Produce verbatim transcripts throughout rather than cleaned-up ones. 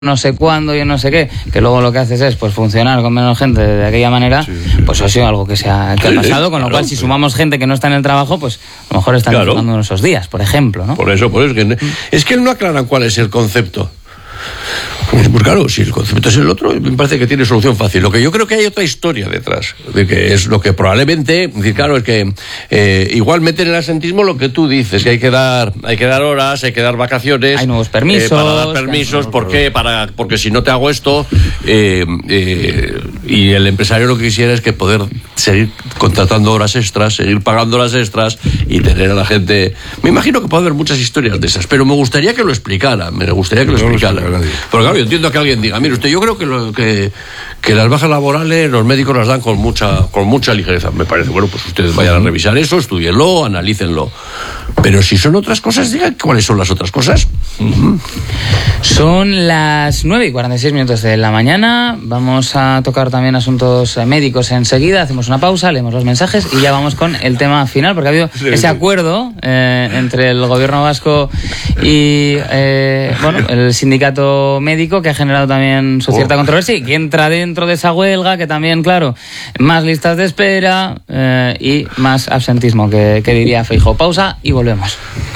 no sé cuándo, yo no sé qué, que luego lo que haces es pues funcionar con menos gente de aquella manera, sí. Pues eso ha sido algo que se ha, que ha pasado, con lo claro, cual si sumamos gente que no está en el trabajo, pues a lo mejor están claro. disfrutando esos días, por ejemplo, ¿no? Por eso, por eso, que, es que no aclaran cuál es el concepto. Pues claro, si el concepto es el otro, me parece que tiene solución fácil. Lo que yo creo que hay otra historia detrás, de que es lo que probablemente, decir, claro, es que eh, igual meten en el asentismo lo que tú dices, que hay que dar, hay que dar horas, hay que dar vacaciones, hay nuevos permisos, eh, para dar permisos, ¿por qué? Para, porque si no te hago esto, eh, eh, y el empresario lo que quisiera es que poder seguir contratando horas extras, seguir pagando horas extras y tener a la gente. Me imagino que puede haber muchas historias de esas, pero me gustaría que lo explicara, me gustaría que lo explicara. Porque claro, yo entiendo que alguien diga, mire usted, yo creo que, lo, que, que las bajas laborales los médicos las dan con mucha, con mucha ligereza. Me parece, bueno, pues ustedes vayan a revisar eso, estudienlo, analícenlo. Pero si son otras cosas, digan cuáles son las otras cosas. Uh-huh. Son las nueve y cuarenta y seis minutos de la mañana. Vamos a tocar también asuntos médicos enseguida. Hacemos una pausa, leemos los mensajes y ya vamos con el tema final, porque ha habido sí, ese sí. acuerdo eh, entre el gobierno vasco y eh, bueno, el sindicato médico, que ha generado también su cierta oh. controversia y que entra dentro de esa huelga, que también, claro, más listas de espera eh, y más absentismo, que, que diría Feijóo. Pausa y volvemos.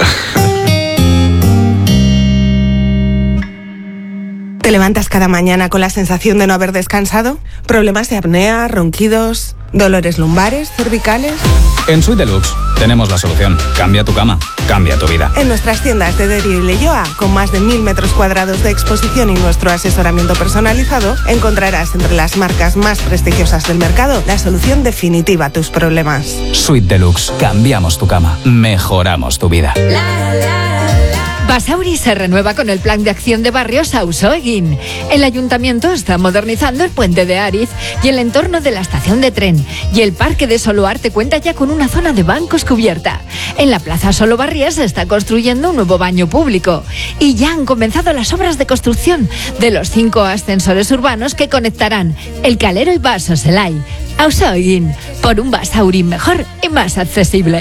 ¿Te levantas cada mañana con la sensación de no haber descansado? ¿Problemas de apnea, ronquidos, dolores lumbares, cervicales? En Suite Deluxe tenemos la solución. Cambia tu cama, cambia tu vida. En nuestras tiendas de Derio y Leioa, con más de mil metros cuadrados de exposición y nuestro asesoramiento personalizado, encontrarás entre las marcas más prestigiosas del mercado la solución definitiva a tus problemas. Suite Deluxe. Cambiamos tu cama, mejoramos tu vida. La, la. Basauri se renueva con el plan de acción de barrios Ausoegin. El ayuntamiento está modernizando el puente de Ariz y el entorno de la estación de tren. Y el parque de Soloarte cuenta ya con una zona de bancos cubierta. En la plaza Solobarriés se está construyendo un nuevo baño público. Y ya han comenzado las obras de construcción de los cinco ascensores urbanos que conectarán El Calero y Basoselai. Ausoegin, por un Basauri mejor y más accesible.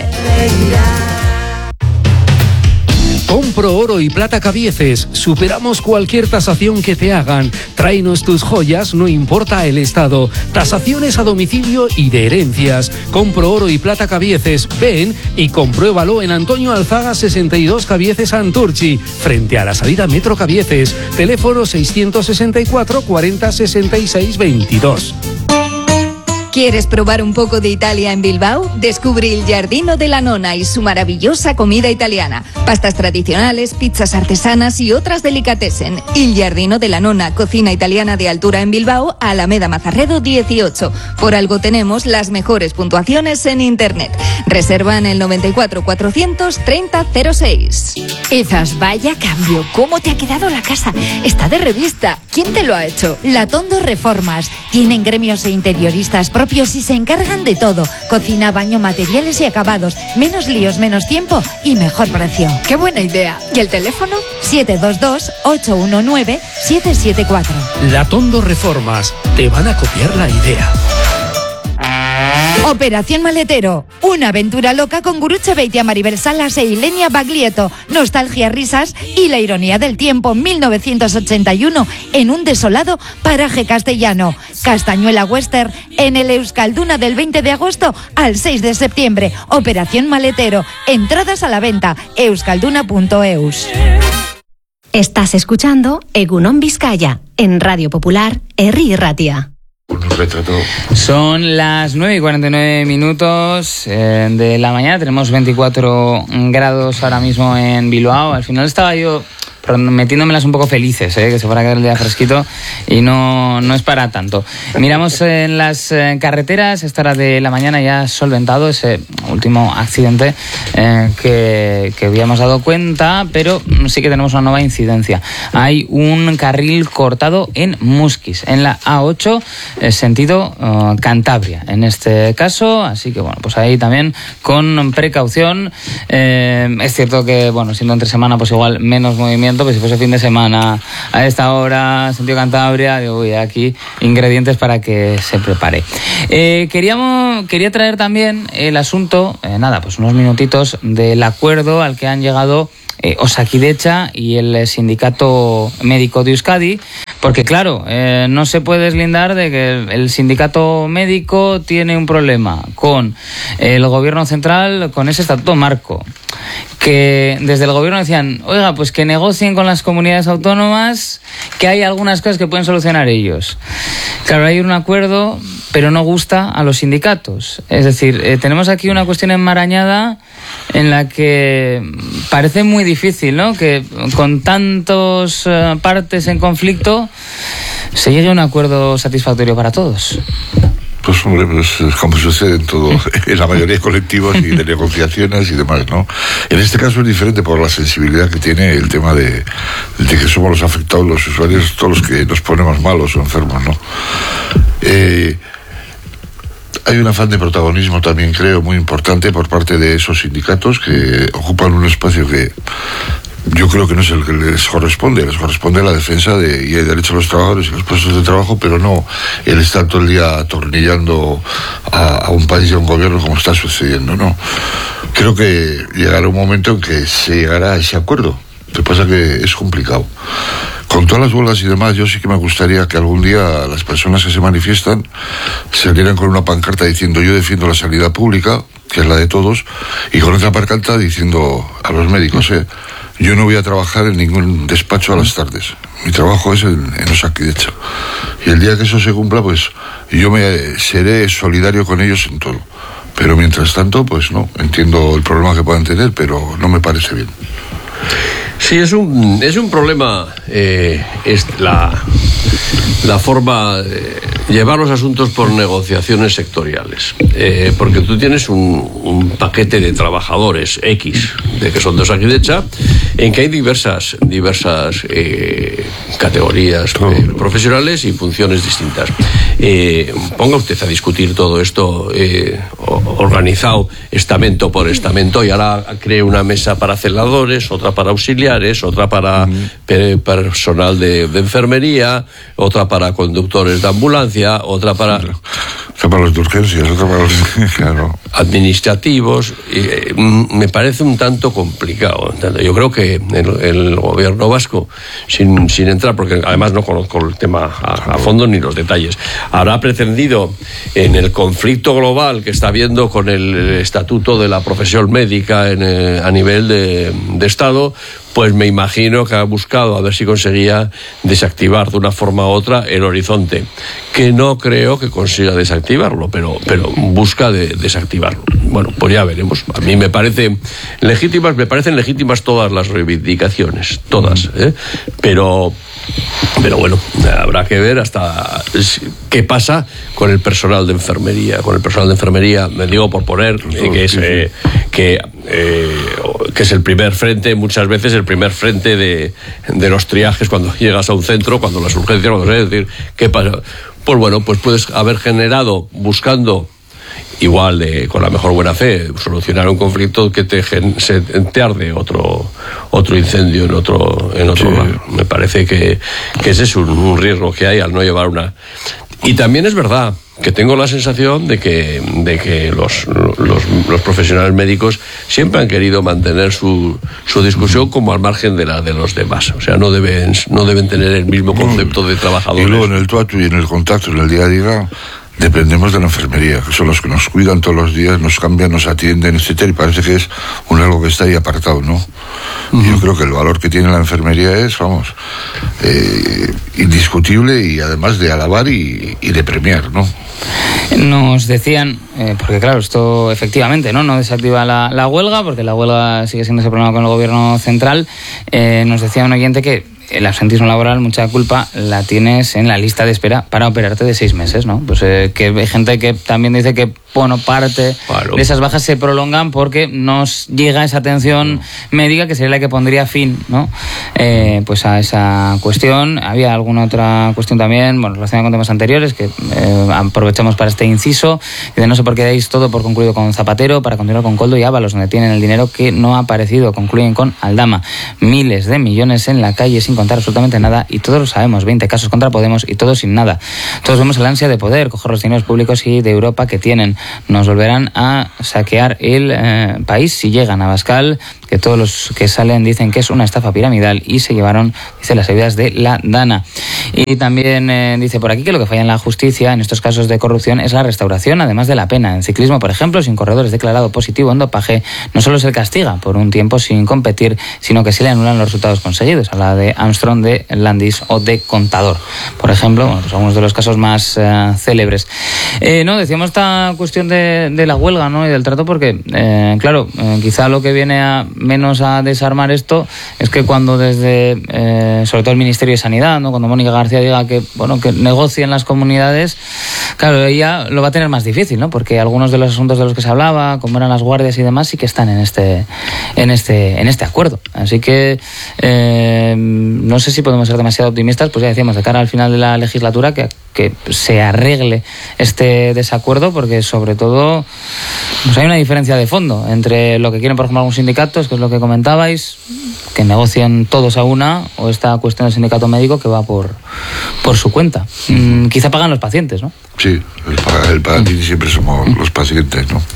Compro oro y plata Cabieces. Superamos cualquier tasación que te hagan. Tráenos tus joyas, no importa el estado. Tasaciones a domicilio y de herencias. Compro oro y plata Cabieces. Ven y compruébalo en Antonio Alzaga sesenta y dos Cabieces Santurchi, frente a la salida Metro Cabieces. Teléfono seiscientos sesenta y cuatro cuarenta sesenta y seis veintidós. ¿Quieres probar un poco de Italia en Bilbao? Descubre Il Giardino della Nonna y su maravillosa comida italiana. Pastas tradicionales, pizzas artesanas y otras delicatessen. Il Giardino della Nonna, cocina italiana de altura en Bilbao, Alameda Mazarredo dieciocho. Por algo tenemos las mejores puntuaciones en internet. Reserva en el noventa y cuatro cuatrocientos treinta cero seis. Izas, vaya cambio. ¿Cómo te ha quedado la casa? Está de revista. ¿Quién te lo ha hecho? Latondo Reformas. Tienen gremios e interioristas propios y se encargan de todo. Cocina, baño, materiales y acabados. Menos líos, menos tiempo y mejor precio. ¡Qué buena idea! ¿Y el teléfono? siete dos dos, ocho uno nueve, siete siete cuatro. Latondo Reformas. Te van a copiar la idea. Operación Maletero, una aventura loca con Guruche Beitia, Maribel Salas e Ilenia Baglietto. Nostalgia, risas y la ironía del tiempo. mil novecientos ochenta y uno, en un desolado paraje castellano. Castañuela Western, en el Euskalduna, del veinte de agosto al seis de septiembre. Operación Maletero, entradas a la venta, euskalduna punto eus. Estás escuchando Egunon Vizcaya, en Radio Popular, Herri Irratia. Son las nueve y cuarenta y nueve minutos eh, de la mañana. Tenemos veinticuatro grados ahora mismo en Bilbao. Al final estaba yo metiéndomelas un poco felices, ¿eh? Que se fuera a quedar el día fresquito, y no, no es para tanto. Miramos en las eh, carreteras. Esta hora de la mañana ya ha solventado ese último accidente eh, que, que habíamos dado cuenta, pero sí que tenemos una nueva incidencia. Hay un carril cortado en Musquis, en la A ocho, eh, sentido uh, Cantabria, en este caso. Así que bueno, pues ahí también con precaución. Eh, es cierto que, bueno, siendo entre semana, pues igual menos movimiento, pues si fuese fin de semana a esta hora, sentido Cantabria, digo, uy, aquí ingredientes para que se prepare. Eh, queríamos, quería traer también el asunto, eh, nada, pues unos minutitos del acuerdo al que han llegado eh, Osakidetza y el Sindicato Médico de Euskadi, porque claro, eh, no se puede deslindar de que el, el sindicato médico tiene un problema con el gobierno central, con ese estatuto marco, que desde el gobierno decían, oiga, pues que negocien con las comunidades autónomas, que hay algunas cosas que pueden solucionar ellos. Claro, hay un acuerdo, pero no gusta a los sindicatos. Es decir, eh, tenemos aquí una cuestión enmarañada en la que parece muy difícil, ¿no?, que con tantas uh, partes en conflicto se llegue a un acuerdo satisfactorio para todos. Pues hombre, pues como sucede en todo, en la mayoría de colectivos y de negociaciones y demás, ¿no? En este caso es diferente por la sensibilidad que tiene el tema de, de que somos los afectados, los usuarios, todos los que nos ponemos malos o enfermos, ¿no? Eh, hay un afán de protagonismo también, creo, muy importante por parte de esos sindicatos que ocupan un espacio que yo creo que no es el que les corresponde, les corresponde la defensa de, y el derecho a los trabajadores y los puestos de trabajo, pero no el estar todo el día atornillando a, a un país y a un gobierno como está sucediendo, ¿no? Creo que llegará un momento en que se llegará a ese acuerdo. Lo que pasa es que es complicado. Con todas las huelgas y demás, yo sí que me gustaría que algún día las personas que se manifiestan salieran con una pancarta diciendo yo defiendo la sanidad pública, que es la de todos, y con otra pancarta diciendo a los médicos, eh, yo no voy a trabajar en ningún despacho a las tardes. Mi trabajo es en, en Osakidetza. Y el día que eso se cumpla, pues yo me seré solidario con ellos en todo. Pero mientras tanto, pues no, entiendo el problema que puedan tener, pero no me parece bien. Sí, es un, es un problema eh, es la, la forma de llevar los asuntos por negociaciones sectoriales. Eh, porque tú tienes un, un paquete de trabajadores X, de que son de Osakidetza, en que hay diversas, diversas eh, categorías eh, profesionales y funciones distintas. Eh, ponga usted a discutir todo esto eh, organizado estamento por estamento, y ahora cree una mesa para celadores, otra para auxiliares, otra para uh-huh. personal de, de enfermería, otra para conductores de ambulancia, otra para... Otra para los de urgencias, otra para los... Claro. Administrativos. Y, eh, me parece un tanto complicado. Yo creo que el, el gobierno vasco, sin, sin entrar, porque además no conozco el tema a, a fondo ni los detalles, habrá pretendido, en el conflicto global que está habiendo con el estatuto de la profesión médica en, eh, a nivel de, de Estado, pues me imagino que ha buscado a ver si conseguía desactivar de una forma u otra el horizonte, que no creo que consiga desactivarlo, pero, pero busca de, desactivarlo. Bueno, pues ya veremos. A mí me parece legítimas, me parecen legítimas todas las reivindicaciones, todas, ¿eh? pero Pero bueno, habrá que ver hasta qué pasa con el personal de enfermería. Con el personal de enfermería, me digo por poner, eh, que, es, eh, que, eh, que es el primer frente, muchas veces el primer frente de, de los triajes cuando llegas a un centro, cuando las urgencias, cuando es decir, ¿qué pasa? Pues bueno, pues puedes haber generado, buscando igual de, con la mejor buena fe, solucionar un conflicto que te, se, te arde otro otro incendio en otro en otro sí. lado. Me parece que, que ese es un, un riesgo que hay al no llevar una... Y también es verdad que tengo la sensación de que, de que los, los, los profesionales médicos siempre han querido mantener su, su discusión como al margen de la de los demás. O sea, no deben, no deben tener el mismo concepto de trabajadores. Y luego en el tuatu y en el contacto, en el día a día, dependemos de la enfermería, que son los que nos cuidan todos los días, nos cambian, nos atienden, etcétera, y parece que es un algo que está ahí apartado, ¿no? Uh-huh. Y yo creo que el valor que tiene la enfermería es, vamos, eh, indiscutible, y además de alabar y, y de premiar, ¿no? Nos decían, eh, porque claro, esto efectivamente no no desactiva la, la huelga, porque la huelga sigue siendo ese problema con el gobierno central. Eh, nos decía un oyente que el absentismo laboral, mucha culpa la tienes en la lista de espera para operarte de seis meses, ¿no? Pues eh, que hay gente que también dice que, bueno, parte claro. de esas bajas se prolongan porque no llega esa atención médica que sería la que pondría fin, ¿no? Eh, pues a esa cuestión. Había alguna otra cuestión también, bueno, relacionada con temas anteriores, que eh, aprovechamos para este inciso, que de no sé por qué dais todo por concluido con Zapatero, para continuar con Koldo y Ábalos, donde tienen el dinero que no ha aparecido. Concluyen con Aldama. Miles de millones en la calle sin contar absolutamente nada, y todos lo sabemos, veinte casos contra Podemos y todos sin nada. Todos vemos el ansia de poder, coger los dineros públicos y de Europa que tienen. Nos volverán a saquear el eh, país si llegan a Abascal, que todos los que salen dicen que es una estafa piramidal y se llevaron, dice, las ayudas de la DANA. Y también eh, dice por aquí que lo que falla en la justicia en estos casos de corrupción es la restauración, además de la pena. En ciclismo, por ejemplo, si un corredor es declarado positivo en dopaje, no solo se le castiga por un tiempo sin competir, sino que se le anulan los resultados conseguidos. Habla de Armstrong, de Landis o de Contador, por ejemplo, bueno, pues algunos de los casos más eh, célebres. Eh, no, decíamos esta cuestión de, de la huelga, ¿no?, y del trato, porque, eh, claro, eh, quizá lo que viene a menos a desarmar esto es que cuando desde, eh, sobre todo el Ministerio de Sanidad, ¿no?, cuando Mónica García diga que, bueno, que negocien las comunidades, claro, ella lo va a tener más difícil, ¿no?, porque algunos de los asuntos de los que se hablaba, como eran las guardias y demás, sí que están en este, en este, en este acuerdo. Así que eh, no sé si podemos ser demasiado optimistas, pues ya decíamos, de cara al final de la legislatura, que, que se arregle este desacuerdo, porque sobre todo pues hay una diferencia de fondo entre lo que quieren, por ejemplo, algunos sindicatos, que es lo que comentabais, que negocien todos a una, o esta cuestión del sindicato médico que va por, por su cuenta. Mm, quizá pagan los pacientes, ¿no? Sí, el, el paciente siempre somos los pacientes, ¿no?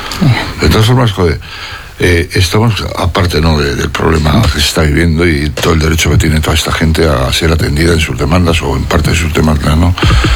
De todas formas, joder, eh, estamos, aparte, ¿no?, de, del problema que se está viviendo y todo el derecho que tiene toda esta gente a ser atendida en sus demandas o en parte de sus demandas, ¿no?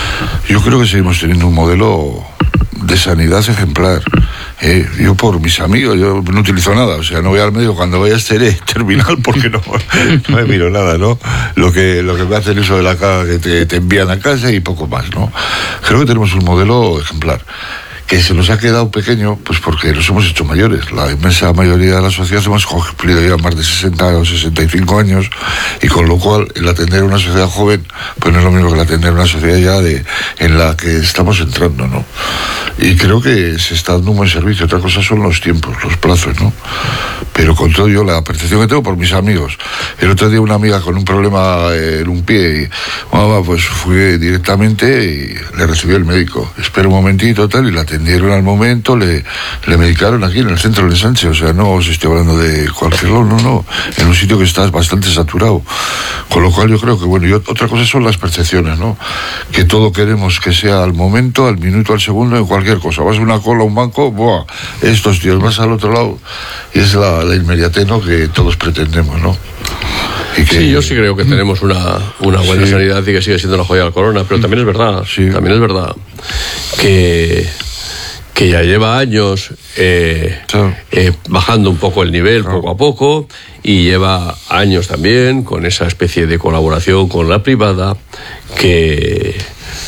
Yo creo que seguimos teniendo un modelo de sanidad ejemplar. Eh, yo por mis amigos, yo no utilizo nada, o sea, no voy al médico cuando voy a este terminal porque no, no me miro nada, ¿no? Lo que, lo que me hacen eso de la cara que te, te envían a casa y poco más, ¿no? Creo que tenemos un modelo ejemplar, que se nos ha quedado pequeño, pues porque nos hemos hecho mayores. La inmensa mayoría de la sociedad hemos cumplido ya más de sesenta o sesenta y cinco años, y con lo cual el atender a una sociedad joven, pues no es lo mismo que el atender a una sociedad ya de, en la que estamos entrando, ¿no? Y creo que se está dando un buen servicio. Otra cosa son los tiempos, los plazos, ¿no? Pero con todo yo, la percepción que tengo por mis amigos. El otro día una amiga con un problema en un pie, y bueno, pues fui directamente y le recibió el médico. Espera un momentito, tal, y la atendieron al momento, le, le medicaron aquí en el centro del ensanche. O sea, no os estoy hablando de cualquier lado, no, no, en un sitio que está bastante saturado. Con lo cual yo creo que, bueno, y otra cosa son las percepciones, ¿no? Que todo queremos que sea al momento, al minuto, al segundo, en cualquier cosa. Vas a una cola, a un banco, ¡buah! Estos tíos, vas al otro lado, y es la, la inmediatez, ¿no?, que todos pretendemos, ¿no? Y que... Sí, yo sí creo que tenemos una, una buena sí. sanidad y que sigue siendo la joya de la corona, pero también es verdad, sí. también es verdad que que ya lleva años eh, sí. eh, bajando un poco el nivel sí. poco a poco, y lleva años también con esa especie de colaboración con la privada que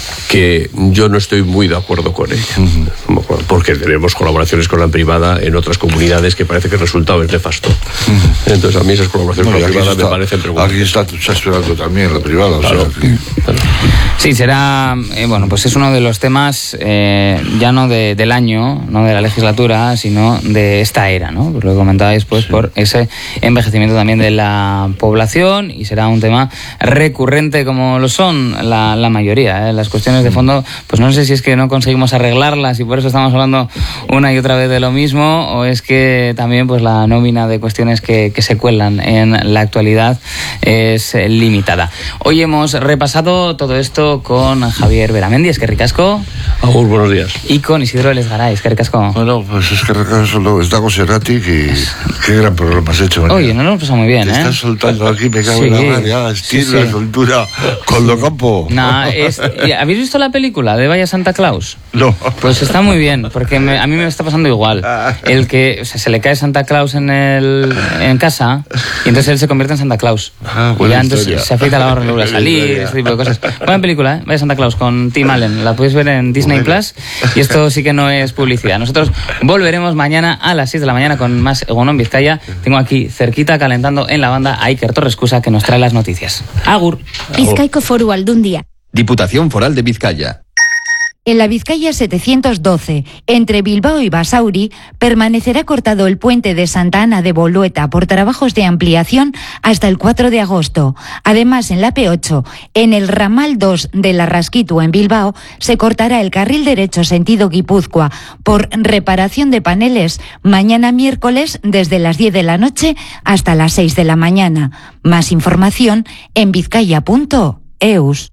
que yo no estoy muy de acuerdo con ella, uh-huh. porque tenemos colaboraciones con la privada en otras comunidades que parece que el resultado es nefasto. Uh-huh. Entonces a mí esas colaboraciones no, con la privada está, me parecen preocupantes. Aquí está, está esperando también la privada. Claro. O sea, que... claro. Sí, será, eh, bueno, pues es uno de los temas eh, ya no de, del año, no de la legislatura, sino de esta era, ¿no? Por lo que comentabais, pues sí. por ese envejecimiento también de la población, y será un tema recurrente como lo son la, la mayoría, ¿eh? Las cuestiones de fondo, pues no sé si es que no conseguimos arreglarlas y por eso estamos hablando una y otra vez de lo mismo, o es que también pues la nómina de cuestiones que, que se cuelan en la actualidad es limitada. Hoy hemos repasado todo esto con Javier Beramendi, es que ricasco. Agur, buenos días. Y con Isidro Elesgaray, es que ricasco. Bueno, pues es que ricasco, está con Serrati, que qué gran programa has hecho. Oye, no lo hemos pasado muy bien, Te ¿eh? estás soltando aquí, me cago sí. en la madre, ah, estira, sí, sí. soltura, con lo campo. Nah, es, ¿habéis visto la película de Vaya Santa Claus? No. Pues está muy bien, porque me, a mí me está pasando igual. El que, o sea, se le cae Santa Claus en el en casa, y entonces él se convierte en Santa Claus. Ah, y ya entonces se afeita la barba y luego a salir, ese tipo de cosas. Buena película, ¿eh? Vaya Santa Claus, con Tim Allen. La podéis ver en Disney Plus, y esto sí que no es publicidad. Nosotros volveremos mañana a las seis de la mañana con más Egunon Vizcaya. Tengo aquí cerquita, calentando en la banda, a Iker Torrescusa, que nos trae las noticias. Agur. Bizkaiko Foru Aldundia. Diputación Foral de Vizcaya. En la Vizcaya setecientos doce, entre Bilbao y Basauri, permanecerá cortado el puente de Santa Ana de Bolueta por trabajos de ampliación hasta el cuatro de agosto. Además, en la P ocho, en el ramal dos de la Rasquitu en Bilbao, se cortará el carril derecho sentido Guipúzcoa por reparación de paneles mañana miércoles desde las diez de la noche hasta las seis de la mañana. Más información en vizcaya punto eus.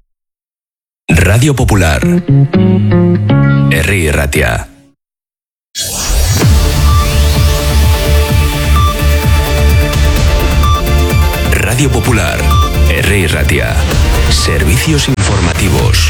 Radio Popular. Herri Ratia. Radio Popular, Herri Ratia. Servicios informativos.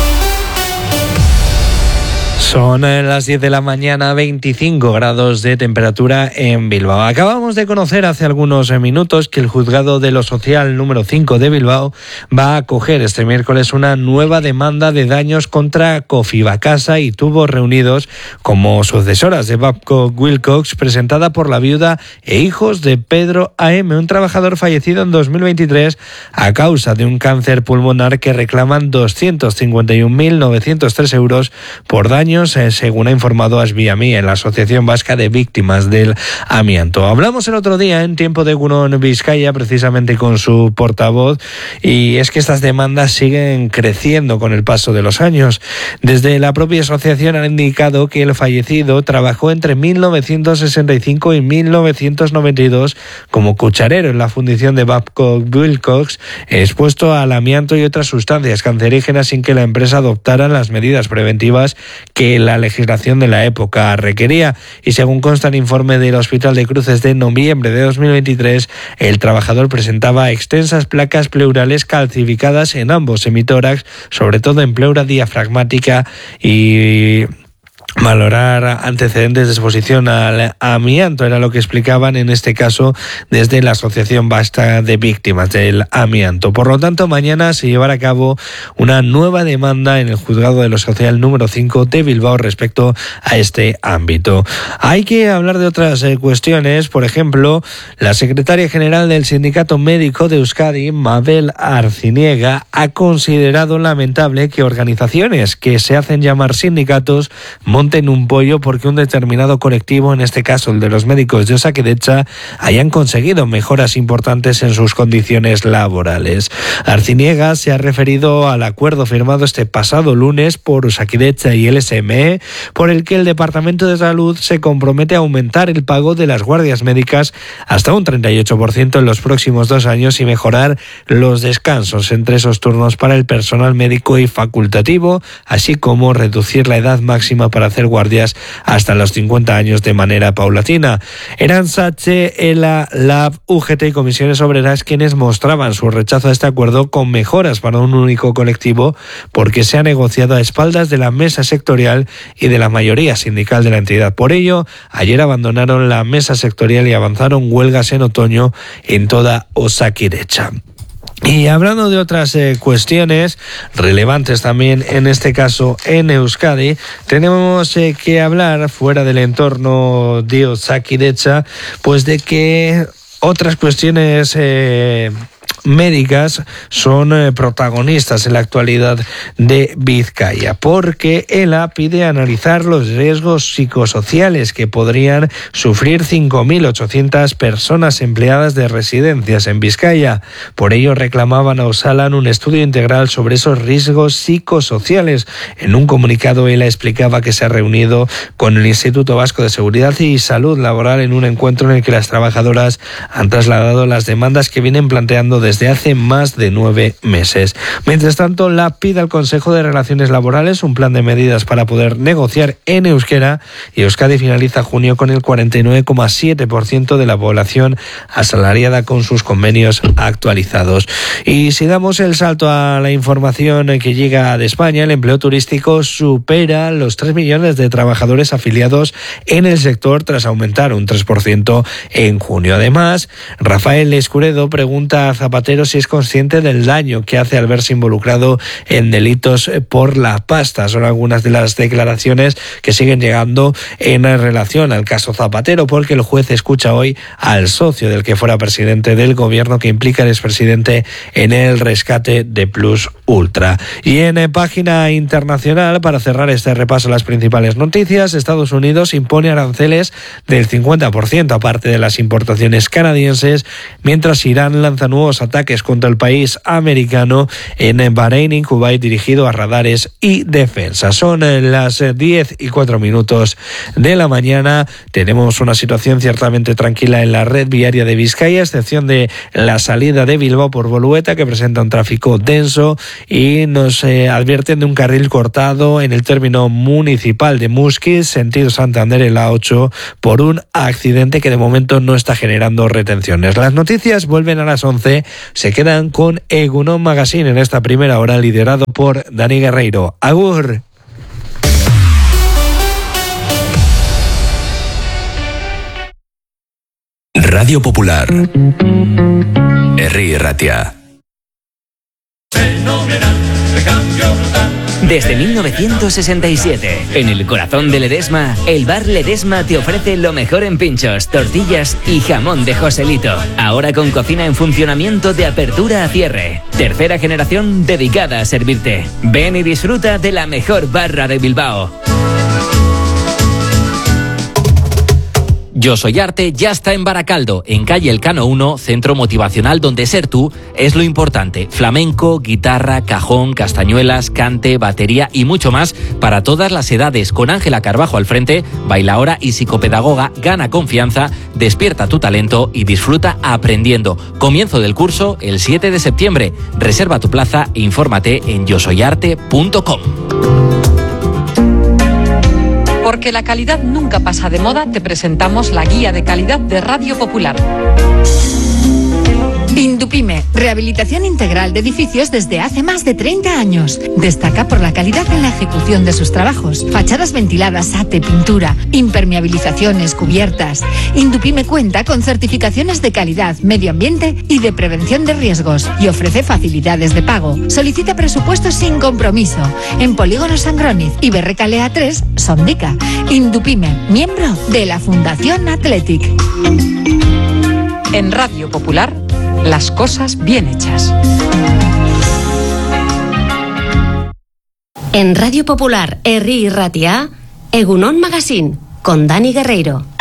Son las diez de la mañana, veinticinco grados de temperatura en Bilbao. Acabamos de conocer hace algunos minutos que el Juzgado de lo Social número cinco de Bilbao va a acoger este miércoles una nueva demanda de daños contra Cofibacasa y Tubos Reunidos como sucesoras de Babcock Wilcox, presentada por la viuda e hijos de Pedro A M, un trabajador fallecido en dos mil veintitrés a causa de un cáncer pulmonar, que reclaman doscientos cincuenta y un mil novecientos tres euros por daños, según ha informado Asviami, en la Asociación Vasca de Víctimas del Amianto. Hablamos el otro día en Tiempo de Egunon Vizcaya precisamente con su portavoz, y es que estas demandas siguen creciendo con el paso de los años. Desde la propia asociación han indicado que el fallecido trabajó entre mil novecientos sesenta y cinco y mil novecientos noventa y dos como cucharero en la fundición de Babcock Wilcox, expuesto al amianto y otras sustancias cancerígenas sin que la empresa adoptara las medidas preventivas que la legislación de la época requería. Y según consta el informe del Hospital de Cruces de noviembre de dos mil veintitrés, el trabajador presentaba extensas placas pleurales calcificadas en ambos hemitórax, sobre todo en pleura diafragmática, y valorar antecedentes de exposición al amianto era lo que explicaban en este caso desde la Asociación Vasca de Víctimas del Amianto. Por lo tanto, mañana se llevará a cabo una nueva demanda en el Juzgado de lo Social número cinco de Bilbao respecto a este ámbito. Hay que hablar de otras eh, cuestiones. Por ejemplo, la secretaria general del Sindicato Médico de Euskadi, Mabel Arciniega, ha considerado lamentable que organizaciones que se hacen llamar sindicatos monten un pollo porque un determinado colectivo, en este caso el de los médicos de Osakidetza, hayan conseguido mejoras importantes en sus condiciones laborales. Arciniega se ha referido al acuerdo firmado este pasado lunes por Osakidetza y el S M E, por el que el Departamento de Salud se compromete a aumentar el pago de las guardias médicas hasta un treinta y ocho por ciento en los próximos dos años y mejorar los descansos entre esos turnos para el personal médico y facultativo, así como reducir la edad máxima para hacer guardias hasta los cincuenta años de manera paulatina. Eran Sache, ELA, Lab, U G T y Comisiones Obreras quienes mostraban su rechazo a este acuerdo con mejoras para un único colectivo, porque se ha negociado a espaldas de la mesa sectorial y de la mayoría sindical de la entidad. Por ello, ayer abandonaron la mesa sectorial y avanzaron huelgas en otoño en toda Osakidetza. Y hablando de otras eh, cuestiones relevantes también, en este caso en Euskadi, tenemos eh, que hablar, fuera del entorno de Osakidetza, pues de que otras cuestiones eh, médicas son eh, protagonistas en la actualidad de Vizcaya, porque ELA pide analizar los riesgos psicosociales que podrían sufrir cinco mil ochocientas personas empleadas de residencias en Vizcaya. Por ello reclamaban a Osalan un estudio integral sobre esos riesgos psicosociales. En un comunicado, ELA explicaba que se ha reunido con el Instituto Vasco de Seguridad y Salud Laboral en un encuentro en el que las trabajadoras han trasladado las demandas que vienen planteando desde desde hace más de nueve meses. Mientras tanto, la pide al Consejo de Relaciones Laborales un plan de medidas para poder negociar en euskera, y Euskadi finaliza junio con el cuarenta y nueve coma siete por ciento de la población asalariada con sus convenios actualizados. Y si damos el salto a la información que llega de España, el empleo turístico supera los tres millones de trabajadores afiliados en el sector tras aumentar un tres por ciento en junio. Además, Rafael Escuredo pregunta a Zapatero si es consciente del daño que hace al verse involucrado en delitos por la pasta. Son algunas de las declaraciones que siguen llegando en relación al caso Zapatero, porque el juez escucha hoy al socio del que fuera presidente del gobierno que implica al expresidente en el rescate de Plus Ultra. Y en página internacional, para cerrar este repaso a las principales noticias, Estados Unidos impone aranceles del cincuenta por ciento aparte de las importaciones canadienses, mientras Irán lanza nuevos ataques contra el país americano en Bahrein y Kuwait dirigido a radares y defensa. Son las diez y cuatro minutos de la mañana. Tenemos una situación ciertamente tranquila en la red viaria de Vizcaya, a excepción de la salida de Bilbao por Bolueta, que presenta un tráfico denso, y nos eh, advierten de un carril cortado en el término municipal de Musquiz, sentido Santander, en la ocho, por un accidente que de momento no está generando retenciones. Las noticias vuelven a las once se quedan con Egunon Magazine en esta primera hora, liderado por Dani Guerreiro. Agur. Radio Popular, Herri Ratia. Desde mil novecientos sesenta y siete, en el corazón de Ledesma, el bar Ledesma te ofrece lo mejor en pinchos, tortillas y jamón de Joselito. Ahora con cocina en funcionamiento de apertura a cierre. Tercera generación dedicada a servirte. Ven y disfruta de la mejor barra de Bilbao. Yo Soy Arte ya está en Baracaldo, en calle Elcano uno, centro motivacional donde ser tú es lo importante. Flamenco, guitarra, cajón, castañuelas, cante, batería y mucho más para todas las edades. Con Ángela Carbajo al frente, bailaora y psicopedagoga, gana confianza, despierta tu talento y disfruta aprendiendo. Comienzo del curso el siete de septiembre. Reserva tu plaza e infórmate en yo soy arte punto com. Porque la calidad nunca pasa de moda, te presentamos la guía de calidad de Radio Popular. Indupime, rehabilitación integral de edificios desde hace más de treinta años. Destaca por la calidad en la ejecución de sus trabajos. Fachadas ventiladas, ate, pintura, impermeabilizaciones, cubiertas. Indupime cuenta con certificaciones de calidad, medio ambiente y de prevención de riesgos y ofrece facilidades de pago. Solicita presupuestos sin compromiso en Polígono Sangroniz y Berrecalea tres, Sondica. Indupime, miembro de la Fundación Athletic. En Radio Popular, las cosas bien hechas. En Radio Popular, Herri Ratia, Egunon Magazine, con Dani Guerreiro.